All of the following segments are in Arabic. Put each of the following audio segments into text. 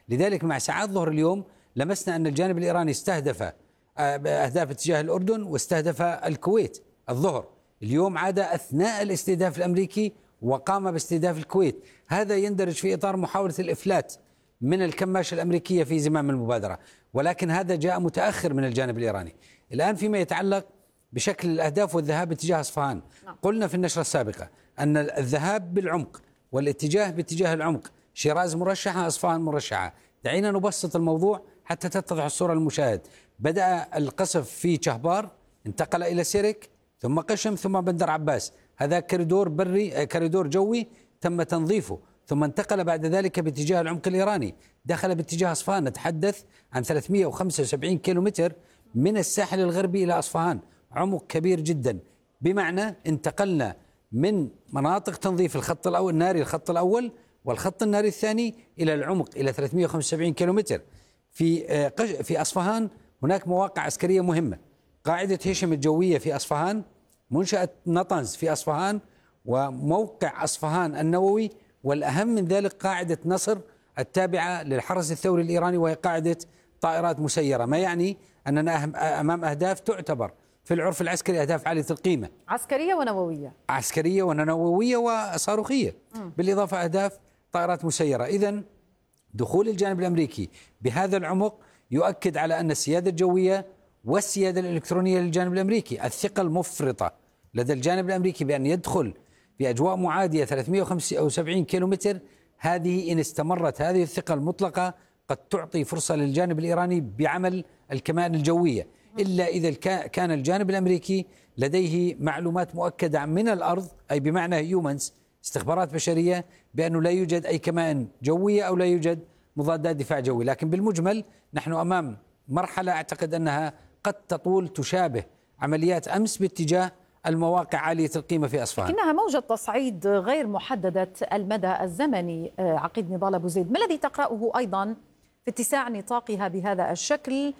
لذلك مع ساعات ظهر اليوم لمسنا أن الجانب الإيراني استهدف أهداف اتجاه الأردن واستهدف الكويت الظهر. اليوم عاد أثناء الاستهداف الأمريكي وقام باستهداف الكويت. هذا يندرج في إطار محاولة الإفلات من الكماشة الأمريكية في زمام المبادرة، ولكن هذا جاء متأخر من الجانب الإيراني. الآن فيما يتعلق بشكل الأهداف والذهاب باتجاه أصفهان، قلنا في النشرة السابقة أن الذهاب بالعمق والاتجاه باتجاه العمق، شيراز مرشحة، أصفهان مرشحة. دعينا نبسط الموضوع حتى تتضح الصورة للمشاهد. بدأ القصف في شهبار، انتقل إلى سيرك، ثم قشم، ثم بندر عباس. هذا كوريدور بري، كوريدور جوي تم تنظيفه، ثم انتقل بعد ذلك باتجاه العمق الإيراني، دخل باتجاه أصفهان. نتحدث عن 375 كيلومتر من الساحل الغربي إلى أصفهان، عمق كبير جدا، بمعنى انتقلنا من مناطق تنظيف الخط الأول الناري، الخط الأول والخط الناري الثاني، إلى العمق إلى 375 كيلومتر. في أصفهان هناك مواقع عسكرية مهمة، قاعدة هشم الجوية في أصفهان، منشأة نطنز في أصفهان، وموقع أصفهان النووي، والأهم من ذلك قاعدة نصر التابعة للحرس الثوري الإيراني، وهي قاعدة طائرات مسيرة. ما يعني أننا أمام أهداف تعتبر في العرف العسكري أهداف عالية القيمة، عسكرية ونووية، عسكرية ونووية وصاروخية، بالإضافة أهداف طائرات مسيرة. إذن دخول الجانب الأمريكي بهذا العمق يؤكد على أن السيادة الجوية والسيادة الإلكترونية للجانب الأمريكي، الثقة المفرطة لدى الجانب الأمريكي بأن يدخل في أجواء معادية 375 كيلومتر. هذه إن استمرت هذه الثقة المطلقة قد تعطي فرصة للجانب الإيراني بعمل الكمائن الجوية، إلا إذا كان الجانب الأمريكي لديه معلومات مؤكدة من الأرض، أي بمعنى هيومنز، استخبارات بشرية، بأنه لا يوجد أي كمائن جوية أو لا يوجد مضادات دفاع جوي. لكن بالمجمل نحن أمام مرحلة أعتقد أنها قد تطول تشابه عمليات أمس باتجاه المواقع عالية القيمة في أصفهان، لكنها موجة تصعيد غير محددة المدى الزمني. عقيد نضال أبو زيد، ما الذي تقرأه أيضا في اتساع نطاقها بهذا الشكل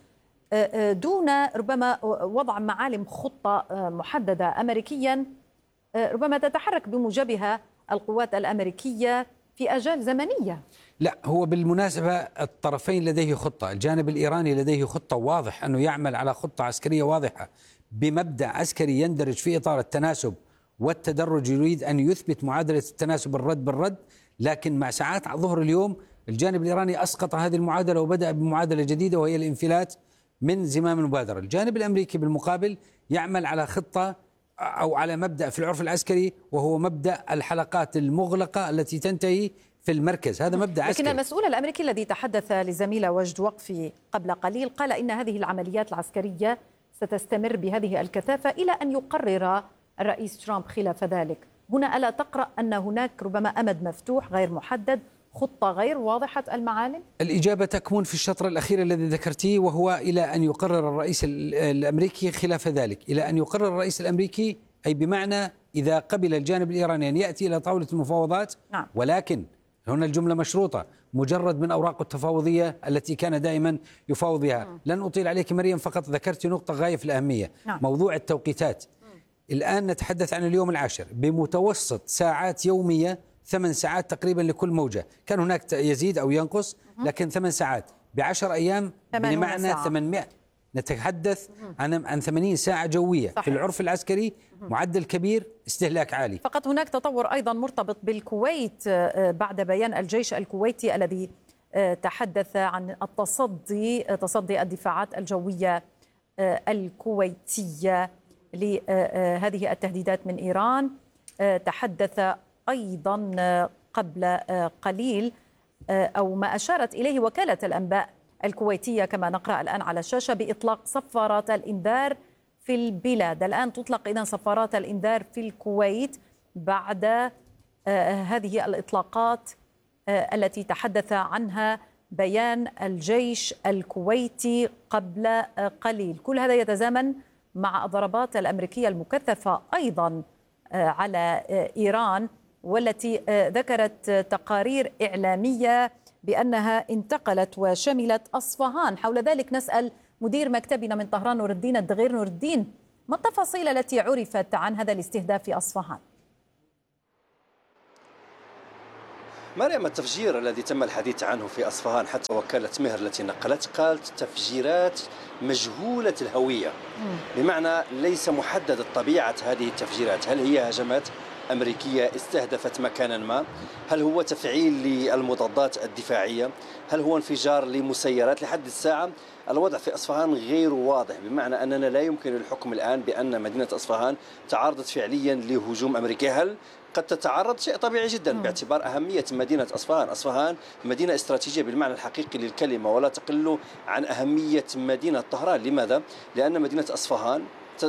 دون ربما وضع معالم خطة محددة أمريكيا ربما تتحرك بموجبها القوات الأمريكية في أجال زمنية؟ لا، هو بالمناسبة الطرفين لديه خطة. الجانب الإيراني لديه خطة واضح أنه يعمل على خطة عسكرية واضحة بمبدأ عسكري يندرج في إطار التناسب والتدرج، يريد أن يثبت معادلة التناسب الرد بالرد. لكن مع ساعات ظهر اليوم الجانب الإيراني أسقط هذه المعادلة وبدأ بمعادلة جديدة، وهي الانفلات من زمام المبادرة. الجانب الأمريكي بالمقابل يعمل على خطة أو على مبدأ في العرف العسكري، وهو مبدأ الحلقات المغلقة التي تنتهي في المركز. هذا مبدأ عسكري. لكن المسؤول الأمريكي الذي تحدث لزميلة وجد وقفي قبل قليل قال إن هذه العمليات العسكرية ستستمر بهذه الكثافة إلى أن يقرر الرئيس ترامب خلاف ذلك. هنا ألا تقرأ أن هناك ربما أمد مفتوح غير محدد، خطة غير واضحة المعالم؟ الإجابة تكمن في الشطر الأخير الذي ذكرتيه، وهو إلى أن يقرر الرئيس الأمريكي خلاف ذلك. إلى أن يقرر الرئيس الأمريكي، أي بمعنى إذا قبل الجانب الإيراني أن يأتي إلى طاولة المفاوضات. نعم. ولكن هنا الجملة مشروطة، مجرد من أوراق التفاوضية التي كان دائما يفاوض بها. لن أطيل عليك مريم، فقط ذكرت نقطة غاية في الأهمية. نعم. موضوع التوقيتات. الآن نتحدث عن اليوم العاشر بمتوسط ساعات يومية 8 ساعات تقريبا لكل موجة. كان هناك يزيد أو ينقص، لكن 8 ساعات ب10 أيام بمعنى 800. نتحدث عن 80 ساعة جوية. صحيح. في العرف العسكري معدل كبير، استهلاك عالي. فقط هناك تطور أيضا مرتبط بالكويت بعد بيان الجيش الكويتي الذي تحدث عن تصدي الدفاعات الجوية الكويتية لهذه التهديدات من إيران. تحدث أيضا قبل قليل أو ما أشارت إليه وكالة الأنباء الكويتية كما نقرأ الآن على الشاشة بإطلاق صفارات الإنذار في البلاد. الآن تطلق إذن صفارات الإنذار في الكويت بعد هذه الإطلاقات التي تحدث عنها بيان الجيش الكويتي قبل قليل. كل هذا يتزامن مع الضربات الأمريكية المكثفة أيضا على إيران، والتي ذكرت تقارير إعلامية بأنها انتقلت وشملت أصفهان. حول ذلك نسأل مدير مكتبنا من طهران نور الدين الدغير. نور الدين، ما التفاصيل التي عرفت عن هذا الاستهداف في أصفهان؟ مريم، التفجير الذي تم الحديث عنه في أصفهان حتى وكالة مهر التي نقلت قالت تفجيرات مجهولة الهوية، بمعنى ليس محدد طبيعة هذه التفجيرات. هل هي هجمات أمريكية استهدفت مكانا ما؟ هل هو تفعيل للمضادات الدفاعية؟ هل هو انفجار لمسيرات؟ لحد الساعة الوضع في أصفهان غير واضح، بمعنى أننا لا يمكن الحكم الآن بأن مدينة أصفهان تعرضت فعليا لهجوم أمريكي. هل قد تتعرض؟ شيء طبيعي جدا باعتبار أهمية مدينة أصفهان. أصفهان مدينة استراتيجية بالمعنى الحقيقي للكلمة، ولا تقل عن أهمية مدينة طهران. لماذا؟ لأن مدينة أصفهان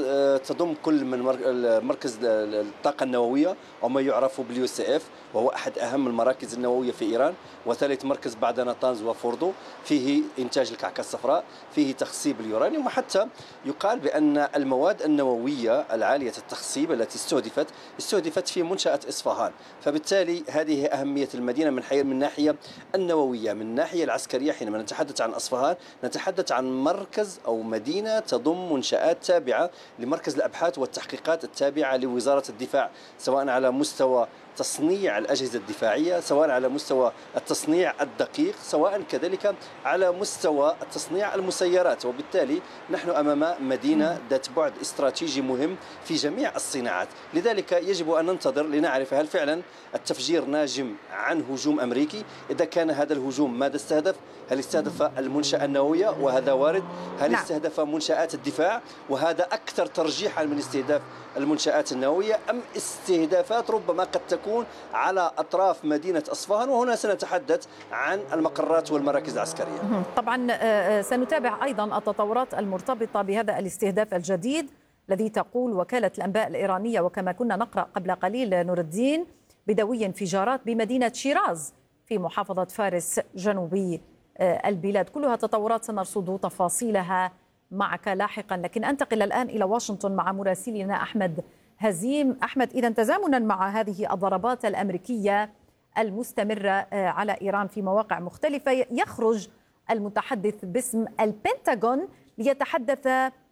تضم كل من مركز الطاقة النووية أو ما يعرف باليو سي اف، وهو أحد أهم المراكز النووية في إيران، وثالث مركز بعد ناتانز وفوردو، فيه إنتاج الكعكة الصفراء، فيه تخصيب اليورانيوم، وحتى يقال بأن المواد النووية العالية التخصيب التي استهدفت في منشأة إصفهان. فبالتالي هذه أهمية المدينة من الناحية النووية. من الناحية العسكرية حينما نتحدث عن أصفهان نتحدث عن مركز أو مدينة تضم منشآت تابعة لمركز الأبحاث والتحقيقات التابعة لوزارة الدفاع، سواء على مستوى تصنيع الأجهزة الدفاعية، سواء على مستوى التصنيع الدقيق، سواء كذلك على مستوى تصنيع المسيرات. وبالتالي نحن أمام مدينة ذات بعد استراتيجي مهم في جميع الصناعات. لذلك يجب أن ننتظر لنعرف هل فعلا التفجير ناجم عن هجوم أمريكي. إذا كان هذا الهجوم ماذا استهدف؟ هل استهدف المنشأة النووية وهذا وارد؟ هل استهدف منشآت الدفاع وهذا أكثر ترجيحا من استهداف المنشآت النووية، أم استهدافات ربما قد تكون على أطراف مدينة أصفهان؟ وهنا سنتحدث عن المقرات والمراكز العسكرية. طبعا سنتابع أيضا التطورات المرتبطة بهذا الاستهداف الجديد الذي تقول وكالة الأنباء الإيرانية، وكما كنا نقرأ قبل قليل نور الدين، بدوي انفجارات بمدينة شيراز في محافظة فارس جنوبي البلاد. كلها تطورات سنرصد تفاصيلها معك لاحقا، لكن أنتقل الآن إلى واشنطن مع مراسلنا أحمد هزيم. أحمد، إذا تزامنا مع هذه الضربات الأمريكية المستمرة على إيران في مواقع مختلفة، يخرج المتحدث باسم البنتاغون ليتحدث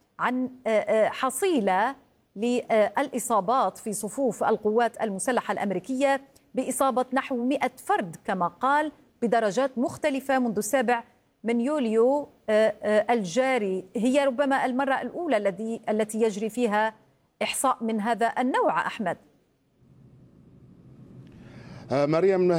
عن حصيلة للإصابات في صفوف القوات المسلحة الأمريكية بإصابة نحو 100 فرد كما قال، بدرجات مختلفة منذ 7 من يوليو الجاري. هي ربما المرة الأولى التي يجري فيها إحصاء من هذا النوع. أحمد. مريم،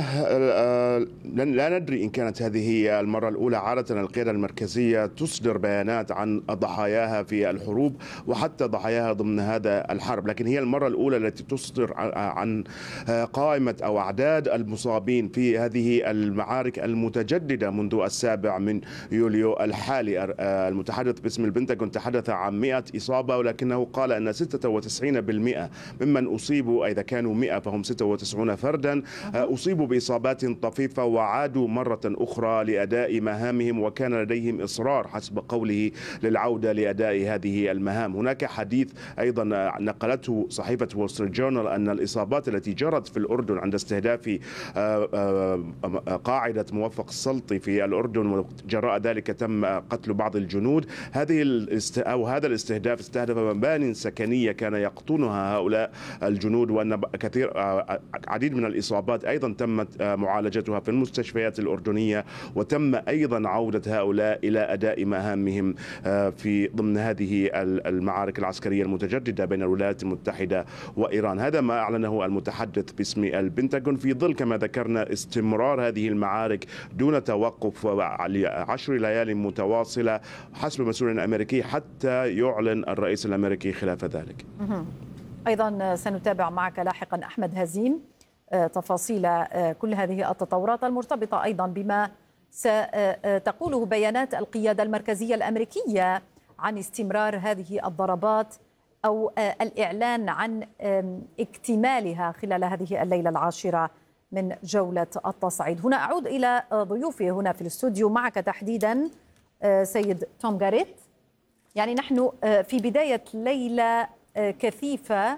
لا ندري إن كانت هذه هي المرة الأولى. عادة القيادة المركزية تصدر بيانات عن ضحاياها في الحروب وحتى ضحاياها ضمن هذا الحرب، لكن هي المرة الأولى التي تصدر عن قائمة أو أعداد المصابين في هذه المعارك المتجددة منذ 7 من يوليو الحالي. المتحدث باسم البنتاغون تحدث عن 100 إصابة، ولكنه قال أن 96% ممن أصيبوا، إذا كانوا 100 فهم 96 فردا، أصيبوا بإصابات طفيفة وعادوا مرة أخرى لأداء مهامهم، وكان لديهم إصرار حسب قوله للعودة لأداء هذه المهام. هناك حديث أيضا نقلته صحيفة وول ستريت جورنال أن الإصابات التي جرت في الأردن عند استهداف قاعدة موفق السلطي في الأردن وجراء ذلك تم قتل بعض الجنود. هذا الاستهداف استهدف مبانٍ سكنية كان يقطنها هؤلاء الجنود، وأن عديد من الإصابات أيضا تمت معالجتها في المستشفيات الأردنية، وتم أيضا عودة هؤلاء إلى أداء مهامهم في ضمن هذه المعارك العسكرية المتجددة بين الولايات المتحدة وإيران. هذا ما أعلنه المتحدث باسم البنتاغون في ظل كما ذكرنا استمرار هذه المعارك دون توقف ل10 ليال متواصلة حسب مسؤول أمريكي حتى يعلن الرئيس الأمريكي خلاف ذلك. أيضا سنتابع معك لاحقا أحمد هزيم تفاصيل كل هذه التطورات المرتبطة أيضا بما ستقوله بيانات القيادة المركزية الأمريكية عن استمرار هذه الضربات أو الإعلان عن اكتمالها خلال هذه الليلة العاشرة من جولة التصعيد. هنا أعود إلى ضيوفي هنا في الاستوديو، معك تحديدا سيد توم جاريت. يعني نحن في بداية ليلة كثيفة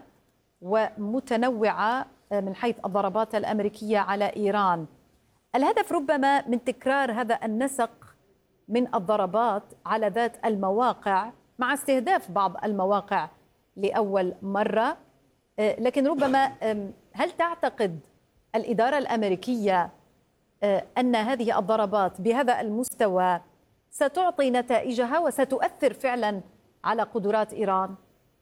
ومتنوعة من حيث الضربات الأمريكية على إيران. الهدف ربما من تكرار هذا النسق من الضربات على ذات المواقع مع استهداف بعض المواقع لأول مرة، لكن ربما هل تعتقد الإدارة الأمريكية أن هذه الضربات بهذا المستوى ستعطي نتائجها وستؤثر فعلا على قدرات إيران؟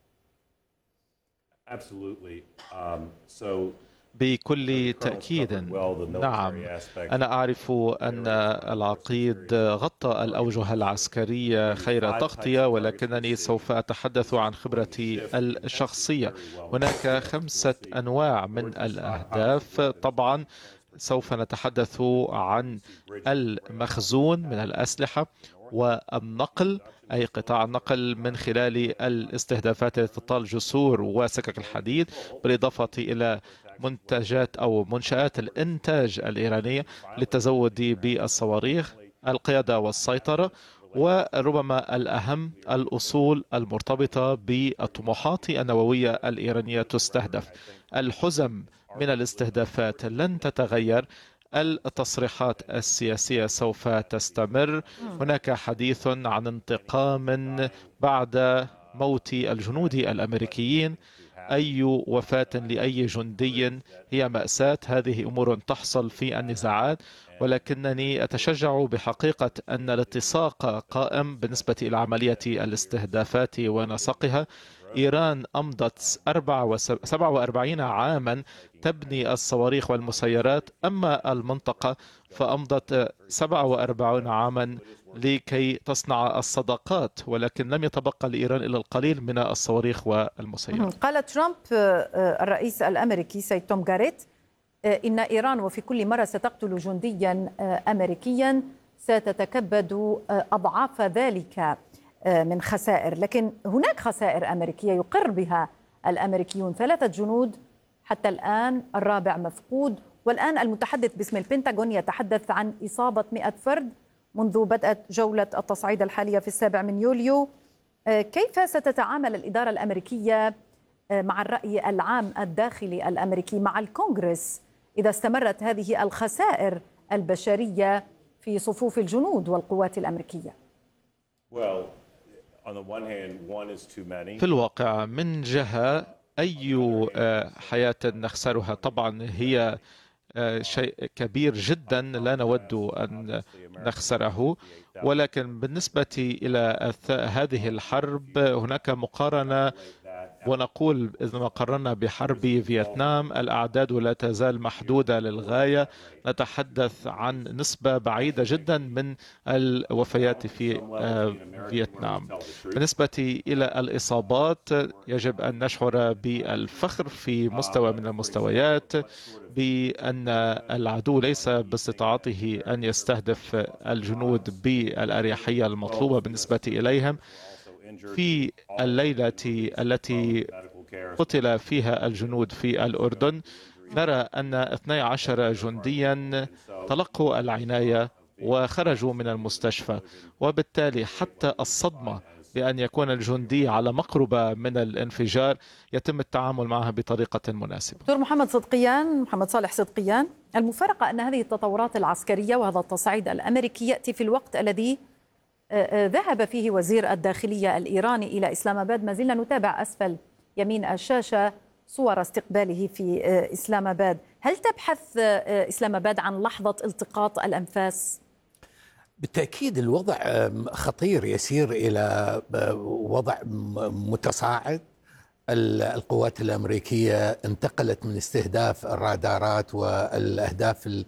بكل تأكيد نعم. أنا أعرف أن العقيد غطى الأوجه العسكرية خير تغطية، ولكنني سوف أتحدث عن خبرتي الشخصية. هناك 5 أنواع من الأهداف. طبعا سوف نتحدث عن المخزون من الأسلحة والنقل، أي قطاع النقل من خلال الاستهدافات التي تطال جسور وسكك الحديد، بالإضافة إلى منتجات أو منشآت الإنتاج الإيرانية للتزود بالصواريخ، القيادة والسيطرة، وربما الأهم الأصول المرتبطة بالطموحات النووية الإيرانية تستهدف. الحزم من الاستهدافات لن تتغير، التصريحات السياسية سوف تستمر. هناك حديث عن انتقام بعد موت الجنود الأمريكيين. أي وفاة لأي جندي هي مأساة. هذه أمور تحصل في النزاعات، ولكنني أتشجع بحقيقة أن الاتساق قائم بالنسبة إلى عملية الاستهدافات ونسقها. إيران أمضت 47 عاما تبني الصواريخ والمسيرات، أما المنطقة فأمضت 47 عاما لكي تصنع الصداقات، ولكن لم يتبقى لإيران إلا القليل من الصواريخ والمسيرات. قال ترامب الرئيس الأمريكي سيد توم جاريت إن إيران وفي كل مرة ستقتل جنديا أمريكيا ستتكبد أضعاف ذلك من خسائر. لكن هناك خسائر أمريكية يقر بها الأمريكيون، 3 جنود حتى الآن، الرابع مفقود، والآن المتحدث باسم البنتاغون يتحدث عن إصابة 100 فرد منذ بدأت جولة التصعيد الحالية في 7 يوليو. كيف ستتعامل الإدارة الأمريكية مع الرأي العام الداخلي الأمريكي، مع الكونغرس، إذا استمرت هذه الخسائر البشرية في صفوف الجنود والقوات الأمريكية؟ في الواقع من جهة أي حياة نخسرها طبعا هي شيء كبير جدا لا نود أن نخسره، ولكن بالنسبة إلى هذه الحرب هناك مقارنة، ونقول إذا ما قارنا بحرب فيتنام الأعداد لا تزال محدودة للغاية. نتحدث عن نسبة بعيدة جدا من الوفيات في فيتنام. بالنسبة إلى الإصابات يجب أن نشعر بالفخر في مستوى من المستويات بأن العدو ليس باستطاعته أن يستهدف الجنود بالأريحية المطلوبة بالنسبة إليهم. في الليلة التي قتل فيها الجنود في الأردن نرى أن 12 جنديا تلقوا العناية وخرجوا من المستشفى، وبالتالي حتى الصدمة بأن يكون الجندي على مقربة من الانفجار يتم التعامل معها بطريقة مناسبة. دكتور محمد صالح صدقيان، المفارقة أن هذه التطورات العسكرية وهذا التصعيد الأمريكي يأتي في الوقت الذي ذهب فيه وزير الداخلية الإيراني إلى إسلام آباد. ما زلنا نتابع أسفل يمين الشاشة صور استقباله في إسلام آباد. هل تبحث إسلام آباد عن لحظة التقاط الأنفاس؟ بالتأكيد الوضع خطير، يسير إلى وضع متصاعد. القوات الأمريكية انتقلت من استهداف الرادارات والأهداف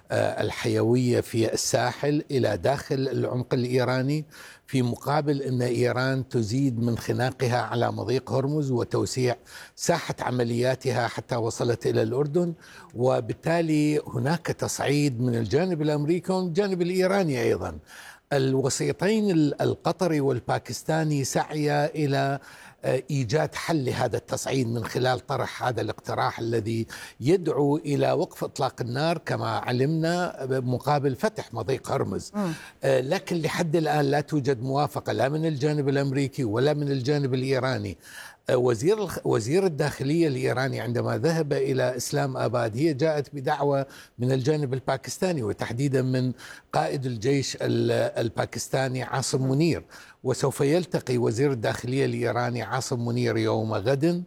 الحيوية في الساحل إلى داخل العمق الإيراني، في مقابل أن إيران تزيد من خناقها على مضيق هرمز وتوسيع ساحة عملياتها حتى وصلت إلى الأردن. وبالتالي هناك تصعيد من الجانب الأمريكي والجانب الإيراني أيضا. الوسيطين القطري والباكستاني سعيا إلى إيجاد حل لهذا التصعيد من خلال طرح هذا الاقتراح الذي يدعو إلى وقف إطلاق النار كما علمنا مقابل فتح مضيق هرمز. لكن لحد الآن لا توجد موافقة لا من الجانب الأمريكي ولا من الجانب الإيراني وزير الداخلية الإيراني عندما ذهب إلى إسلام آباد هي جاءت بدعوة من الجانب الباكستاني وتحديدا من قائد الجيش الباكستاني عاصم منير، وسوف يلتقي وزير الداخلية الإيراني عاصم منير يوم غد،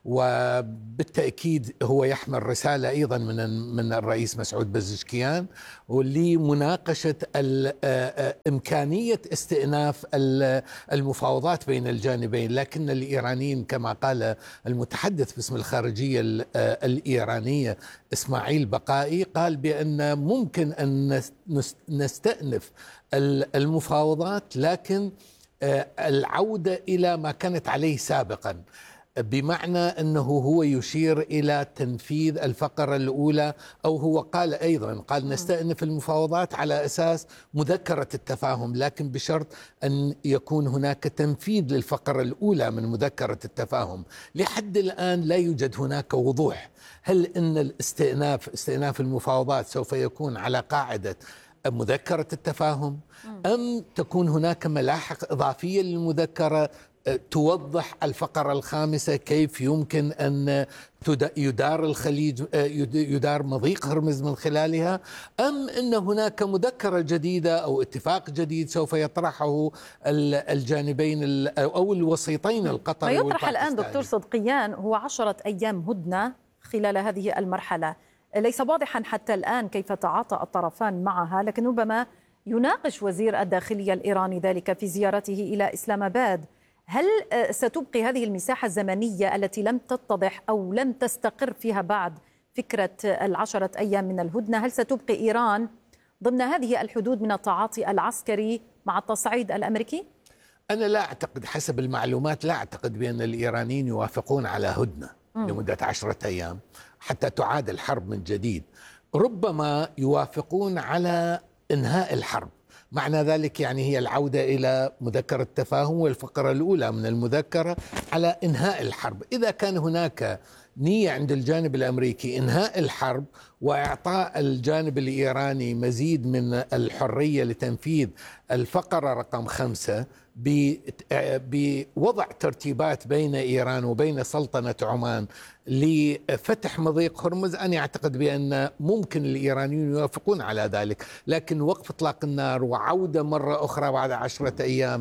وبالتأكيد هو يحمل رسالة أيضا من الرئيس مسعود بزشكيان لمناقشة إمكانية استئناف المفاوضات بين الجانبين. لكن الإيرانيين كما قال المتحدث باسم الخارجية الإيرانية إسماعيل بقائي قال بأن ممكن أن نستأنف المفاوضات، لكن العودة إلى ما كانت عليه سابقا، بمعنى أنه هو يشير إلى تنفيذ الفقرة الأولى، أو هو قال أيضا قال نستأنف المفاوضات على أساس مذكرة التفاهم، لكن بشرط أن يكون هناك تنفيذ للفقرة الأولى من مذكرة التفاهم. لحد الآن لا يوجد هناك وضوح هل أن استئناف المفاوضات سوف يكون على قاعدة مذكرة التفاهم أم تكون هناك ملاحق إضافية للمذكرة توضح الفقرة الخامسة كيف يمكن أن يدار الخليج، يدار مضيق هرمز من خلالها، أم أن هناك مذكرة جديدة أو اتفاق جديد سوف يطرحه الجانبين أو الوسيطين القطري والباكستاني. ما يطرح الآن دكتور صدقيان هو 10 أيام هدنة خلال هذه المرحلة، ليس واضحا حتى الآن كيف تعاطى الطرفان معها، لكن ربما يناقش وزير الداخلية الإيراني ذلك في زيارته إلى إسلام آباد. هل ستبقي هذه المساحة الزمنية التي لم تتضح أو لم تستقر فيها بعد فكرة 10 أيام من الهدنة، هل ستبقي إيران ضمن هذه الحدود من التعاطي العسكري مع التصعيد الأمريكي؟ أنا لا أعتقد، حسب المعلومات لا أعتقد بأن الإيرانيين يوافقون على هدنة لمدة 10 أيام حتى تعاد الحرب من جديد. ربما يوافقون على إنهاء الحرب، معنى ذلك يعني هي العودة إلى مذكرة التفاهم والفقرة الأولى من المذكرة على إنهاء الحرب. إذا كان هناك نية عند الجانب الأمريكي إنهاء الحرب وإعطاء الجانب الإيراني مزيد من الحرية لتنفيذ الفقرة رقم 5 بوضع ترتيبات بين إيران وبين سلطنة عمان لفتح مضيق هرمز، أنا أعتقد بأن ممكن الإيرانيون يوافقون على ذلك. لكن وقف إطلاق النار وعودة مرة أخرى بعد 10 أيام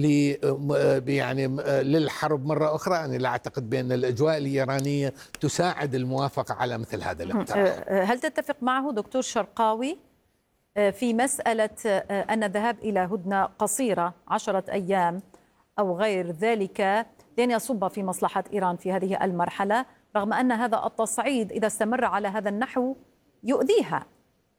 للحرب مرة أخرى، أنا لا أعتقد بأن الأجواء الإيرانية تساعد الموافقة على مثل هذا الاقتراح. هل تتفق معه دكتور شرقاوي في مسألة أن الذهاب إلى هدنة قصيرة 10 أيام أو غير ذلك لن يصب في مصلحة إيران في هذه المرحلة، رغم أن هذا التصعيد إذا استمر على هذا النحو يؤذيها؟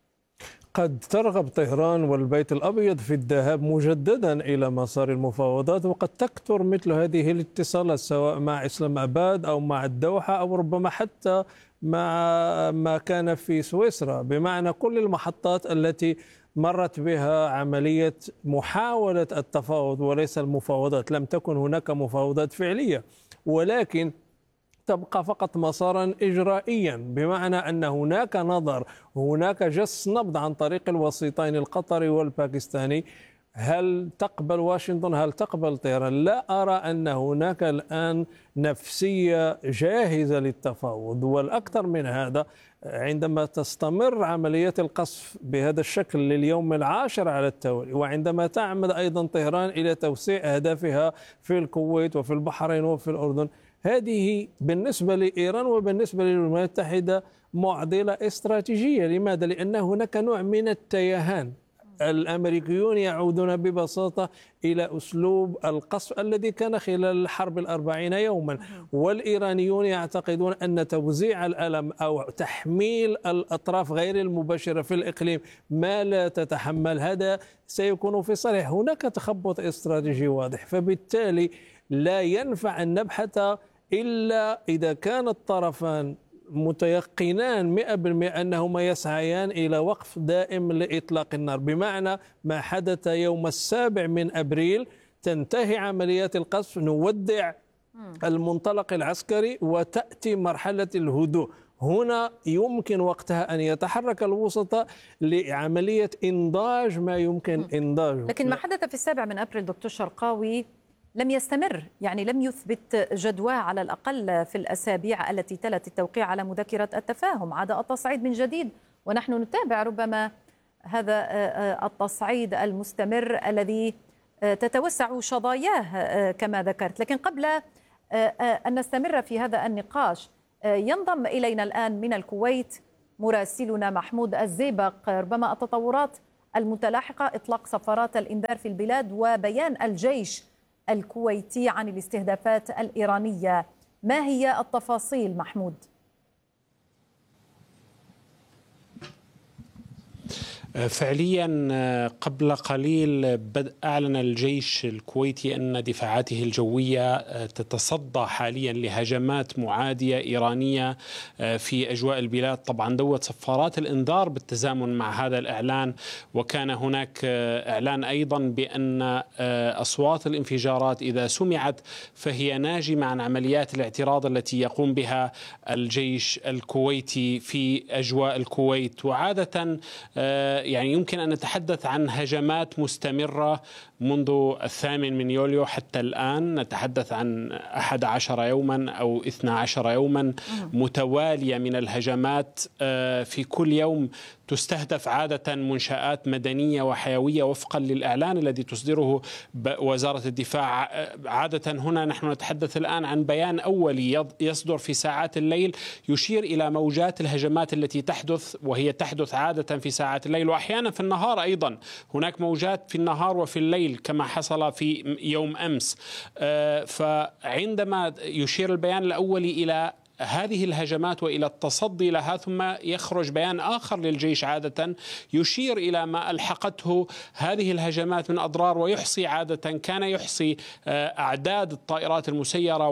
قد ترغب طهران والبيت الأبيض في الذهاب مجددا إلى مسار المفاوضات، وقد تكثر مثل هذه الاتصالات سواء مع إسلام آباد أو مع الدوحة أو ربما حتى مع ما كان في سويسرا، بمعنى كل المحطات التي مرت بها عملية محاولة التفاوض وليس المفاوضات. لم تكن هناك مفاوضات فعلية، ولكن تبقى فقط مسارا إجرائيا، بمعنى أن هناك نظر، هناك جس نبض عن طريق الوسيطين القطري والباكستاني. هل تقبل واشنطن؟ هل تقبل طهران؟ لا أرى أن هناك الآن نفسية جاهزة للتفاوض. والأكثر من هذا، عندما تستمر عمليات القصف بهذا الشكل لليوم العاشر على التوالي، وعندما تعمد أيضا طهران إلى توسيع أهدافها في الكويت وفي البحرين وفي الأردن، هذه بالنسبة لإيران وبالنسبة للولايات المتحدة معضلة استراتيجية. لماذا؟ لأن هناك نوع من التيهان. الأمريكيون يعودون ببساطة إلى أسلوب القصف الذي كان خلال الحرب 40 يوما، والإيرانيون يعتقدون أن توزيع الألم أو تحميل الأطراف غير المباشرة في الإقليم ما لا تتحمل هذا سيكون في صالح. هناك تخبط استراتيجي واضح، فبالتالي لا ينفع أن نبحث إلا إذا كان الطرفان متيقنان 100% أنهما يسعيان إلى وقف دائم لإطلاق النار، بمعنى ما حدث يوم 7 أبريل تنتهي عمليات القصف، نودع المنطلق العسكري وتأتي مرحلة الهدوء. هنا يمكن وقتها أن يتحرك الوسطاء لعملية إنضاج ما يمكن إنضاجه. لكن ما حدث في 7 أبريل دكتور شرقاوي لم يستمر، يعني لم يثبت جدواه على الأقل في الأسابيع التي تلت التوقيع على مذكرة التفاهم. عاد التصعيد من جديد ونحن نتابع ربما هذا التصعيد المستمر الذي تتوسع شظاياه كما ذكرت. لكن قبل أن نستمر في هذا النقاش ينضم إلينا الآن من الكويت مراسلنا محمود الزيبق. ربما التطورات المتلاحقة، إطلاق سفارات الإنذار في البلاد وبيان الجيش الكويتي عن الاستهدافات الإيرانية، ما هي التفاصيل محمود؟ فعليا قبل قليل أعلن الجيش الكويتي أن دفاعاته الجوية تتصدى حاليا لهجمات معادية إيرانية في أجواء البلاد. طبعا دوت سفارات الإنذار بالتزامن مع هذا الإعلان، وكان هناك إعلان أيضا بأن أصوات الانفجارات إذا سمعت فهي ناجمة عن عمليات الاعتراض التي يقوم بها الجيش الكويتي في أجواء الكويت. وعادة يعني يمكن أن نتحدث عن هجمات مستمرة منذ 8 يوليو حتى الآن، نتحدث عن 11 يوما أو 12 يوما متوالية من الهجمات. في كل يوم تستهدف عادة منشآت مدنية وحيوية وفقا للإعلان الذي تصدره وزارة الدفاع. عادة هنا نحن نتحدث الآن عن بيان أولي يصدر في ساعات الليل يشير إلى موجات الهجمات التي تحدث، وهي تحدث عادة في ساعات الليل وأحيانا في النهار أيضا. هناك موجات في النهار وفي الليل كما حصل في يوم أمس. فعندما يشير البيان الأولي إلى هذه الهجمات وإلى التصدي لها، ثم يخرج بيان آخر للجيش عادة يشير إلى ما ألحقته هذه الهجمات من أضرار، ويحصي عادة كان يحصي أعداد الطائرات المسيرة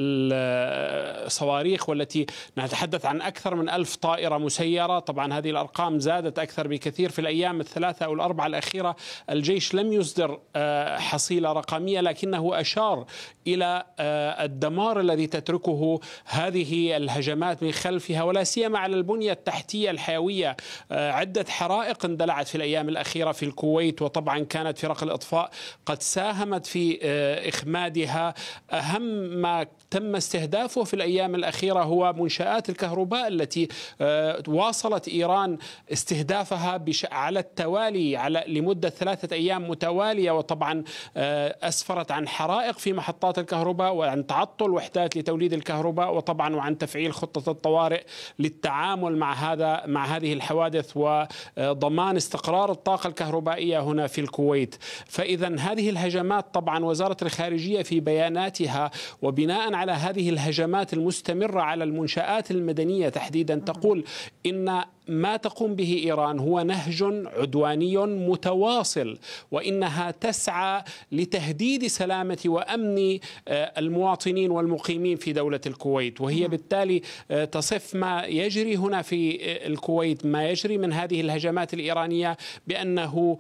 والصواريخ، والتي نتحدث عن أكثر من 1000 طائرة مسيرة. طبعا هذه الأرقام زادت أكثر بكثير في الأيام الثلاثة أو الأربعة الأخيرة. الجيش لم يصدر حصيلة رقمية، لكنه أشار إلى الدمار الذي تتركه هذه الهجمات من خلفها، ولا سيما على البنية التحتية الحيوية. عدة حرائق اندلعت في الأيام الأخيرة في الكويت، وطبعا كانت فرق الإطفاء قد ساهمت في إخمادها. أهم ما تم استهدافه في الأيام الأخيرة هو منشآت الكهرباء التي واصلت إيران استهدافها على التوالي لمدة 3 أيام متوالية، وطبعا أسفرت عن حرائق في محطات الكهرباء وعن تعطل وحدات لتوليد الكهرباء، وطبعا وعن تفعيل خطة الطوارئ للتعامل مع هذه الحوادث وضمان استقرار الطاقة الكهربائية هنا في الكويت. فإذا هذه الهجمات، طبعا وزارة الخارجية في بياناتها وبناء على هذه الهجمات المستمرة على المنشآت المدنية تحديدا تقول إن ما تقوم به إيران هو نهج عدواني متواصل، وإنها تسعى لتهديد سلامة وأمن المواطنين والمقيمين في دولة الكويت. وهي بالتالي تصف ما يجري هنا في الكويت، ما يجري من هذه الهجمات الإيرانية، بأنه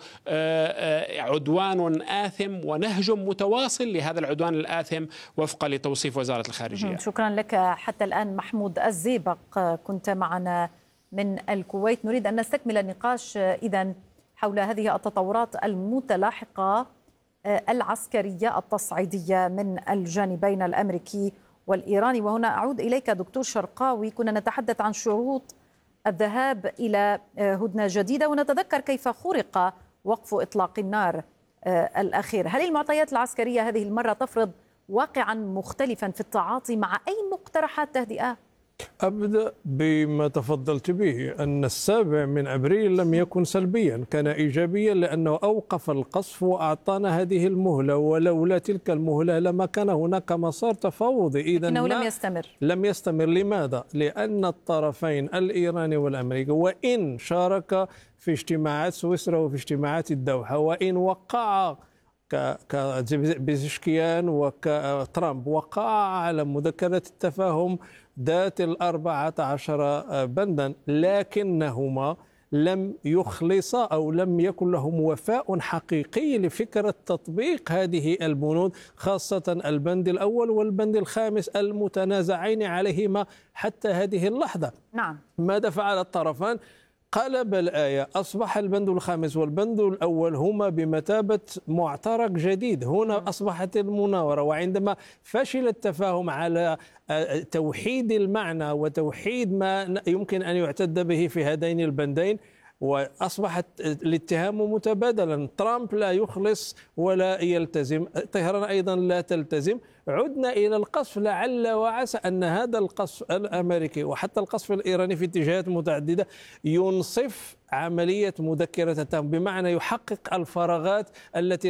عدوان آثم ونهج متواصل لهذا العدوان الآثم وفقا لتوصيف وزارة الخارجية. شكرا لك حتى الآن محمود الزيبق، كنت معنا من الكويت. نريد أن نستكمل النقاش إذن حول هذه التطورات المتلاحقة العسكرية التصعيدية من الجانبين الأمريكي والإيراني. وهنا أعود إليك دكتور شرقاوي. كنا نتحدث عن شروط الذهاب إلى هدنة جديدة، ونتذكر كيف خرق وقف إطلاق النار الأخير. هل المعطيات العسكرية هذه المرة تفرض واقعا مختلفا في التعاطي مع أي مقترحات تهدئة؟ أبدأ بما تفضلت به، أن 7 أبريل لم يكن سلبيا، كان إيجابيا، لأنه أوقف القصف وأعطانا هذه المهلة، ولولا تلك المهلة لما كان هناك مسار تفاوضي. إذا إنه لم يستمر. لماذا؟ لأن الطرفين الإيراني والأمريكي وإن شارك في اجتماعات سويسرا وفي اجتماعات الدوحة، وإن وقع كبيزشكيان وكترامب وقع على مذكرة التفاهم ذات 14 بندا، لكنهما لم يخلصا أو لم يكن لهم وفاء حقيقي لفكرة تطبيق هذه البنود، خاصة البند الأول والبند الخامس المتنازعين عليهما حتى هذه اللحظة. نعم. ماذا فعل الطرفان؟ قلب الآية، أصبح البند الخامس والبند الأول هما بمثابة معترك جديد. هنا أصبحت المناورة، وعندما فشل التفاهم على توحيد المعنى وتوحيد ما يمكن أن يعتد به في هذين البندين، وأصبحت الاتهام متبادلا، ترامب لا يخلص ولا يلتزم، طهران أيضا لا تلتزم. عدنا إلى القصف، لعل وعسى أن هذا القصف الأمريكي وحتى القصف الإيراني في اتجاهات متعددة ينصف عملية مذكرة التهم، بمعنى يحقق الفراغات التي